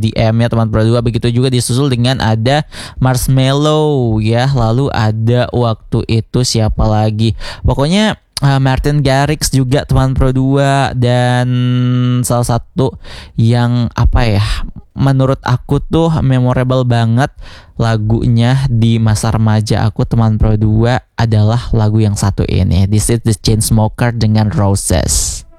EDM ya teman Pro 2. Begitu juga disusul dengan ada Marshmello ya. Lalu ada waktu itu siapa lagi? Pokoknya Martin Garrix juga teman Pro 2. Dan salah satu yang menurut aku tuh memorable banget lagunya di masa remaja aku teman Pro 2 adalah lagu yang satu ini. This is the Chainsmokers dengan Roses.